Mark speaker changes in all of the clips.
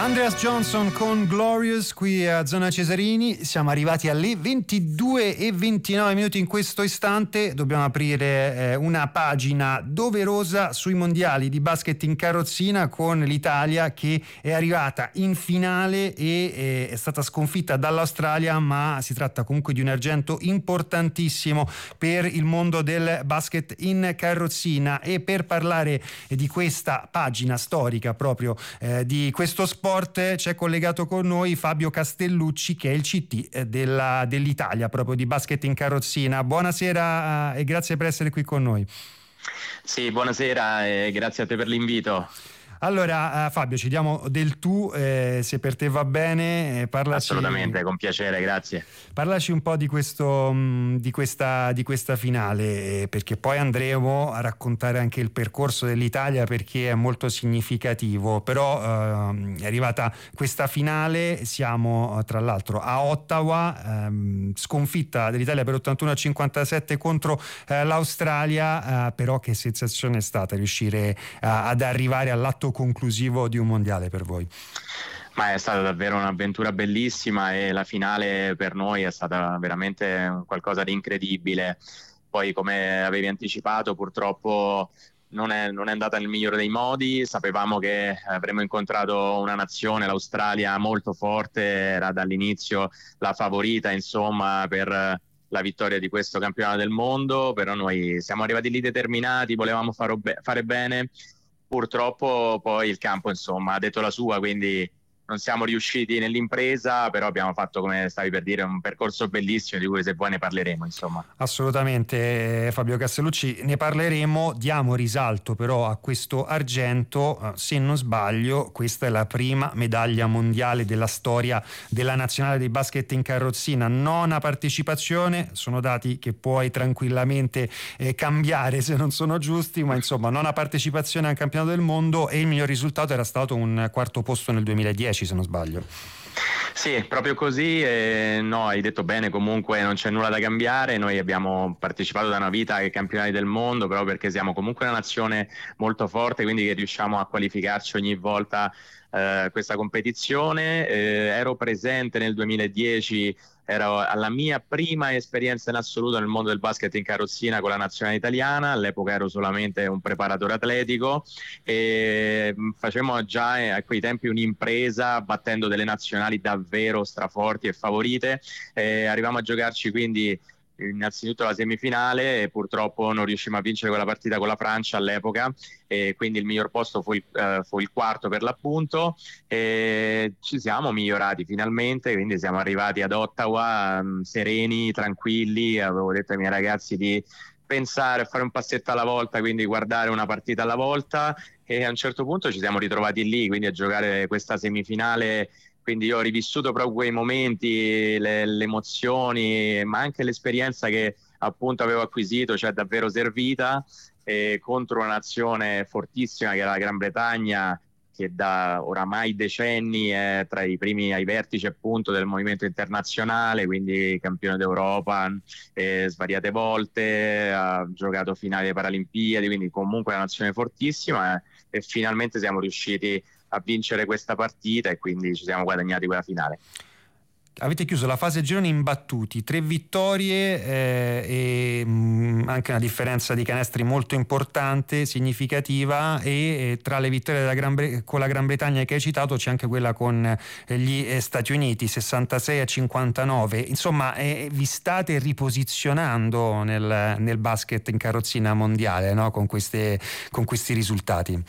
Speaker 1: Andreas Johnson con Glorious qui a Zona Cesarini. Siamo arrivati alle 22:29 in questo istante. Dobbiamo aprire una pagina doverosa sui mondiali di basket in carrozzina con l'Italia che è arrivata in finale e è stata sconfitta dall'Australia, ma si tratta comunque di un argento importantissimo per il mondo del basket in carrozzina. E per parlare di questa pagina storica proprio di questo sport c'è collegato con noi Fabio Castellucci, che è il CT dell'Italia proprio di basket in carrozzina. Buonasera e grazie per essere qui con noi.
Speaker 2: Sì, buonasera e grazie a te per l'invito.
Speaker 1: Allora Fabio, ci diamo del tu, se per te va bene, parlaci.
Speaker 2: Assolutamente, con piacere, grazie.
Speaker 1: Parlaci un po' di questa finale, perché poi andremo a raccontare anche il percorso dell'Italia, perché è molto significativo. Però è arrivata questa finale, siamo tra l'altro a Ottawa, sconfitta dell'Italia per 81-57 contro l'Australia, però che sensazione è stata riuscire ad arrivare all'atto conclusivo di un mondiale per voi?
Speaker 2: Ma è stata davvero un'avventura bellissima e la finale per noi è stata veramente qualcosa di incredibile. Poi, come avevi anticipato, purtroppo non è andata nel migliore dei modi. Sapevamo che avremmo incontrato una nazione, l'Australia, molto forte, era dall'inizio la favorita, insomma, per la vittoria di questo campionato del mondo, però noi siamo arrivati lì determinati, volevamo fare bene. Purtroppo poi il campo, insomma, ha detto la sua, quindi non siamo riusciti nell'impresa, però abbiamo fatto, come stavi per dire, un percorso bellissimo di cui se vuoi ne parleremo, insomma.
Speaker 1: Assolutamente Fabio Castellucci, ne parleremo. Diamo risalto però a questo argento, se non sbaglio questa è la prima medaglia mondiale della storia della nazionale di basket in carrozzina, nona partecipazione, sono dati che puoi tranquillamente cambiare se non sono giusti, ma insomma nona partecipazione al campionato del mondo e il miglior risultato era stato un quarto posto nel 2010, se non sbaglio.
Speaker 2: Sì, proprio così, no, hai detto bene, comunque non c'è nulla da cambiare. Noi abbiamo partecipato da una vita ai campionati del mondo proprio perché siamo comunque una nazione molto forte, quindi che riusciamo a qualificarci ogni volta questa competizione. Ero presente nel 2010, ero alla mia prima esperienza in assoluto nel mondo del basket in carrozzina con la nazionale italiana. All'epoca ero solamente un preparatore atletico e facevamo già a quei tempi un'impresa battendo delle nazionali davvero straforti e favorite. Arrivavamo a giocarci quindi innanzitutto la semifinale e purtroppo non riuscimmo a vincere quella partita con la Francia all'epoca, e quindi il miglior posto fu il quarto per l'appunto, e ci siamo migliorati finalmente, quindi siamo arrivati ad Ottawa sereni, tranquilli. Avevo detto ai miei ragazzi di pensare a fare un passetto alla volta, quindi guardare una partita alla volta, e a un certo punto ci siamo ritrovati lì, quindi a giocare questa semifinale. Quindi io ho rivissuto proprio quei momenti, le emozioni, ma anche l'esperienza che appunto avevo acquisito, cioè davvero servita, contro una nazione fortissima che era la Gran Bretagna, che da oramai decenni è tra i primi ai vertici appunto del movimento internazionale, quindi campione d'Europa svariate volte, ha giocato finali delle Paralimpiadi, quindi comunque una nazione fortissima, e finalmente siamo riusciti a vincere questa partita e quindi ci siamo guadagnati quella finale.
Speaker 1: Avete chiuso la fase gironi imbattuti, 3 vittorie e anche una differenza di canestri molto importante, significativa, e tra le vittorie con la Gran Bretagna che hai citato c'è anche quella con gli Stati Uniti, 66-59. Insomma, vi state riposizionando nel basket in carrozzina mondiale, no? Con questi risultati.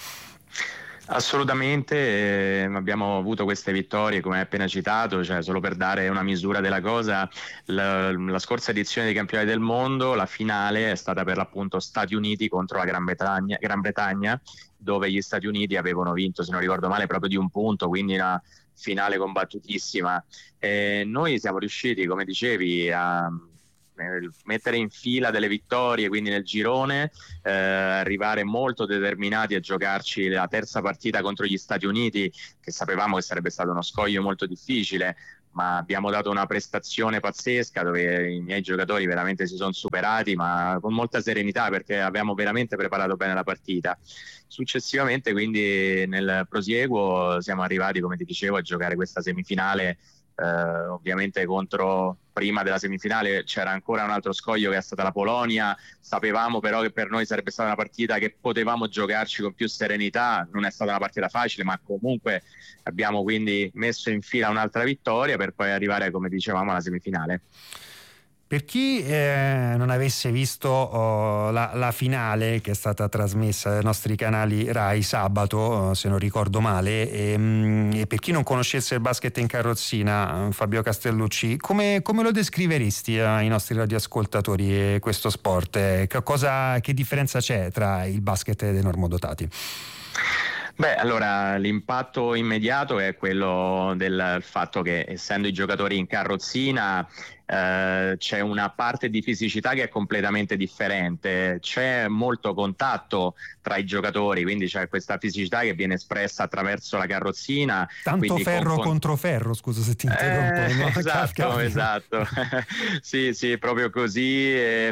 Speaker 2: Assolutamente, abbiamo avuto queste vittorie come hai appena citato, cioè solo per dare una misura della cosa, la scorsa edizione dei campionati del mondo, la finale è stata per l'appunto Stati Uniti contro la Gran Bretagna, dove gli Stati Uniti avevano vinto, se non ricordo male, proprio di un punto, quindi una finale combattutissima. Noi siamo riusciti, come dicevi, a mettere in fila delle vittorie, quindi nel girone, arrivare molto determinati a giocarci la terza partita contro gli Stati Uniti, che sapevamo che sarebbe stato uno scoglio molto difficile, ma abbiamo dato una prestazione pazzesca dove i miei giocatori veramente si sono superati, ma con molta serenità, perché abbiamo veramente preparato bene la partita. Successivamente, quindi, nel prosieguo siamo arrivati, come ti dicevo, a giocare questa semifinale. Ovviamente prima della semifinale c'era ancora un altro scoglio che è stata la Polonia. Sapevamo però che per noi sarebbe stata una partita che potevamo giocarci con più serenità. Non è stata una partita facile, ma comunque abbiamo quindi messo in fila un'altra vittoria per poi arrivare, come dicevamo, alla semifinale.
Speaker 1: Per chi non avesse visto la finale, che è stata trasmessa dai nostri canali Rai sabato, se non ricordo male, e per chi non conoscesse il basket in carrozzina, Fabio Castellucci, come lo descriveresti ai nostri radioascoltatori questo sport? Che differenza c'è tra il basket e dei normodotati?
Speaker 2: Beh, allora l'impatto immediato è quello del fatto che, essendo i giocatori in carrozzina, c'è una parte di fisicità che è completamente differente, c'è molto contatto tra i giocatori, quindi c'è questa fisicità che viene espressa attraverso la carrozzina.
Speaker 1: Tanto ferro contro ferro, scusa se ti interrompo. No?
Speaker 2: Esatto. Sì, proprio così.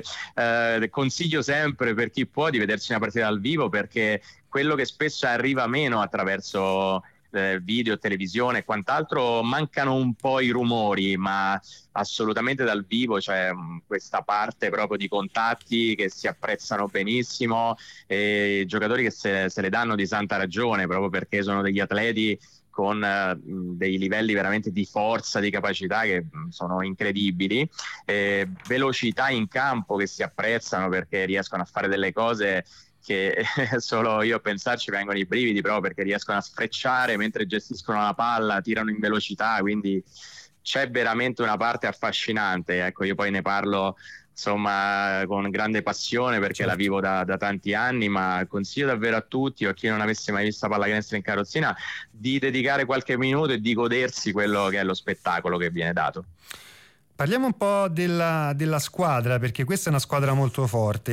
Speaker 2: Consiglio sempre, per chi può, di vedersi una partita dal vivo, perché quello che spesso arriva meno attraverso video, televisione e quant'altro, mancano un po' i rumori, ma assolutamente dal vivo c'è questa parte proprio di contatti che si apprezzano benissimo, e giocatori che se le danno di santa ragione, proprio perché sono degli atleti con dei livelli veramente di forza, di capacità che sono incredibili, velocità in campo che si apprezzano, perché riescono a fare delle cose che solo io a pensarci vengono i brividi, proprio perché riescono a sfrecciare mentre gestiscono la palla, tirano in velocità, quindi c'è veramente una parte affascinante. Ecco, io poi ne parlo insomma con grande passione, perché la vivo da tanti anni, ma consiglio davvero a tutti, o a chi non avesse mai visto pallacanestro in carrozzina, di dedicare qualche minuto e di godersi quello che è lo spettacolo che viene dato.
Speaker 1: Parliamo un po' della squadra, perché questa è una squadra molto forte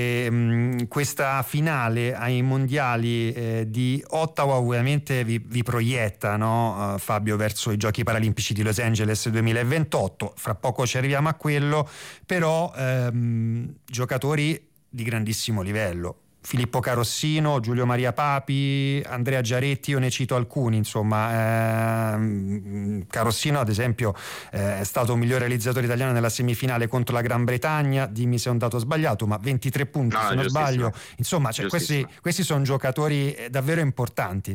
Speaker 1: e questa finale ai mondiali di Ottawa ovviamente vi proietta, no, Fabio, verso i Giochi Paralimpici di Los Angeles 2028. Fra poco ci arriviamo a quello, però giocatori di grandissimo livello. Filippo Carossino, Giulio Maria Papi, Andrea Giaretti, io ne cito alcuni, insomma. Carossino ad esempio è stato miglior realizzatore italiano nella semifinale contro la Gran Bretagna, dimmi se è un dato sbagliato, ma 23 punti se non sbaglio, insomma, cioè, questi sono giocatori davvero importanti.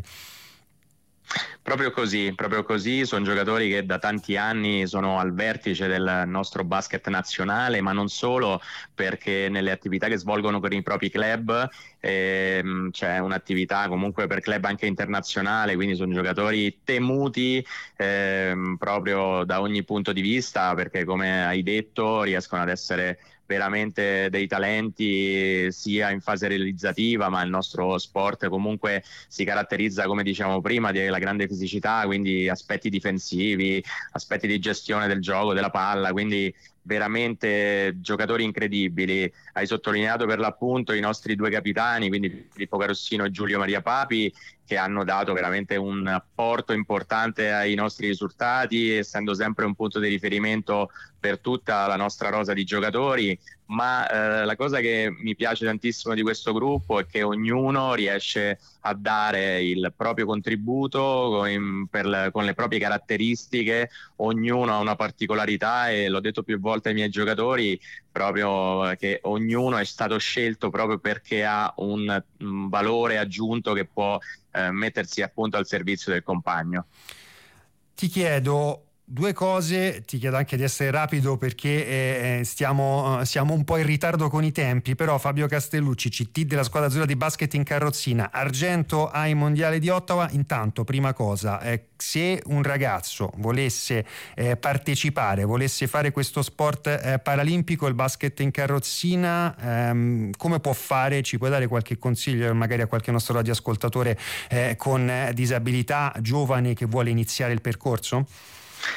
Speaker 2: Proprio così, sono giocatori che da tanti anni sono al vertice del nostro basket nazionale, ma non solo, perché nelle attività che svolgono con i propri club c'è un'attività comunque per club anche internazionale, quindi sono giocatori temuti proprio da ogni punto di vista, perché, come hai detto, riescono ad essere veramente dei talenti sia in fase realizzativa, ma il nostro sport comunque si caratterizza, come diciamo prima, della grande fisicità, quindi aspetti difensivi, aspetti di gestione del gioco, della palla, quindi veramente giocatori incredibili. Hai sottolineato per l'appunto i nostri due capitani, quindi Filippo Carossino e Giulio Maria Papi, che hanno dato veramente un apporto importante ai nostri risultati, essendo sempre un punto di riferimento per tutta la nostra rosa di giocatori. Ma la cosa che mi piace tantissimo di questo gruppo è che ognuno riesce a dare il proprio contributo con le proprie caratteristiche, ognuno ha una particolarità, e l'ho detto più volte ai miei giocatori, proprio che ognuno è stato scelto proprio perché ha un valore aggiunto che può mettersi appunto al servizio del compagno.
Speaker 1: Ti chiedo due cose, ti chiedo anche di essere rapido perché siamo un po' in ritardo con i tempi, però Fabio Castellucci, CT della squadra azzurra di basket in carrozzina, argento ai mondiali di Ottawa. Intanto, prima cosa, se un ragazzo volesse partecipare, volesse fare questo sport paralimpico, il basket in carrozzina, come può fare? Ci puoi dare qualche consiglio magari a qualche nostro radioascoltatore con disabilità, giovane, che vuole iniziare il percorso?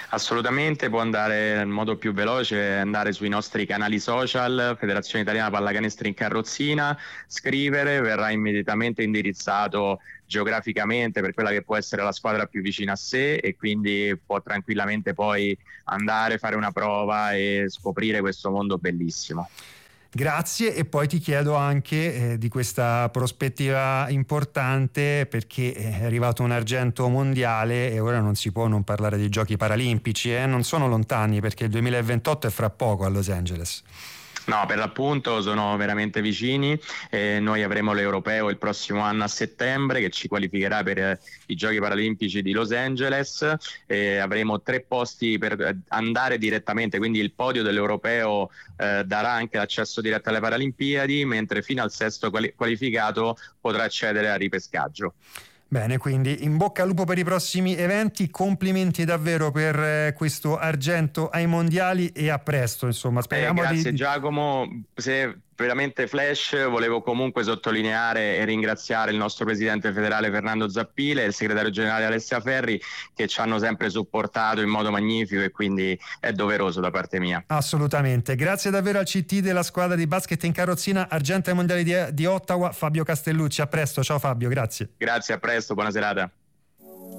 Speaker 2: Assolutamente, può andare nel modo più veloce, andare sui nostri canali social, Federazione Italiana Pallacanestro in Carrozzina, scrivere, verrà immediatamente indirizzato geograficamente per quella che può essere la squadra più vicina a sé e quindi può tranquillamente poi andare, fare una prova e scoprire questo mondo bellissimo.
Speaker 1: Grazie, e poi ti chiedo anche di questa prospettiva importante, perché è arrivato un argento mondiale e ora non si può non parlare dei Giochi Paralimpici, non sono lontani perché il 2028 è fra poco a Los Angeles.
Speaker 2: No, per l'appunto sono veramente vicini. Noi avremo l'Europeo il prossimo anno a settembre che ci qualificherà per i Giochi Paralimpici di Los Angeles. Avremo 3 posti per andare direttamente, quindi il podio dell'Europeo darà anche l'accesso diretto alle Paralimpiadi, mentre fino al 6° qualificato potrà accedere al ripescaggio.
Speaker 1: Bene, quindi in bocca al lupo per i prossimi eventi, complimenti davvero per questo argento ai mondiali e a presto, insomma, speriamo
Speaker 2: grazie Giacomo, se veramente flash, volevo comunque sottolineare e ringraziare il nostro presidente federale Fernando Zappile e il segretario generale Alessia Ferri, che ci hanno sempre supportato in modo magnifico e quindi è doveroso da parte mia.
Speaker 1: Assolutamente, grazie davvero al CT della squadra di basket in Carrozzina, argento ai mondiali di Ottawa, Fabio Castellucci. A presto, ciao Fabio, grazie.
Speaker 2: Grazie, a presto, buona serata.